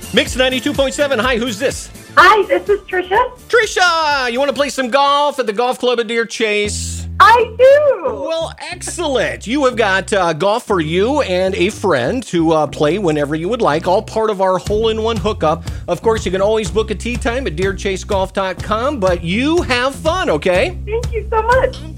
Mix 92.7. Hi, who's this? Hi, this is Trisha. Trisha, you want to play some golf at the golf club at Deer Chase? I do. Well, excellent. You have got golf for you and a friend to play whenever you would like, all part of our hole-in-one hookup. Of course, you can always book a tee time at DeerChaseGolf.com, but you have fun, okay? Thank you so much.